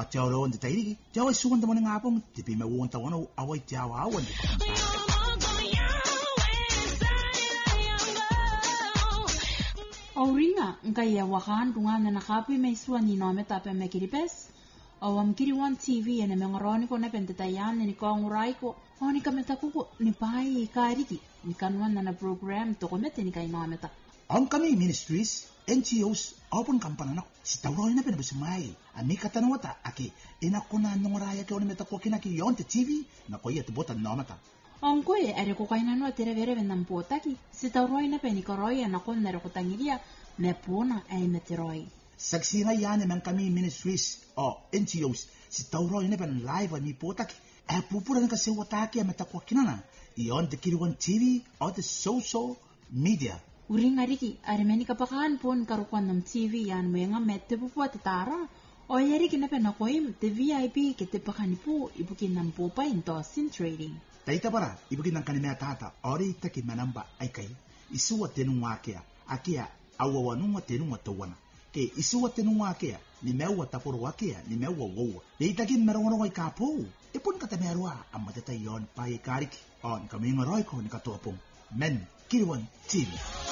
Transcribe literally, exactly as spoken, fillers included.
Atjaro on the Tairi, Jawa soon the morning apple, to be my one to one, away Jawa one. Auringa, Nkaya Wahan, Dungan and a happy may swan in Ometa and make it best. O am kiri one T V and a mengaronico nepentatayan and Kong Raiko, Onika Metaku, Nipai, Kariki, Nikanwan and a program to commit any kind of meta. Oncoming ministries, N G Os, open campanano, Sitaro in a penabusmai, and Mikatanota, Aki, Inakuna Noraya Konimeta Kokinaki on the T V, Nakoya to Botan Nomata. Onque ere cocainano a terevere nampotaki, Sitaro in a penicoroy and a conner cotangiria, Nepona e meteroi. Saxina Yan and Mankami ministries, or N G Os, Sitaro in a pen live and Mipotaki, a Pupuranka Sewataki and Metaquakinana, beyond the Kiriwan T V or the social media. Uringa riki, Armenica Pakan pon Karuquanum T V and Wenga met the Puatara, or Eric in a penacoim, the V I P get the Pacanipu, Ibukinam Popa in Dawson trading. Taitabara, Ibukinan Kanimea Tata, Ori Taki Manamba Aikai, Isua Tenuakia, Akia, Awanuma Tenua Tawana. Ke Isua Tenuakia, Nimewa Taporuakia, Nimewa Wo, they takin Marono Capo, Epun Catamerua, and Matata Yon Pai Karik, on coming a roiko in Catopum. Men, Kiriwan, T V.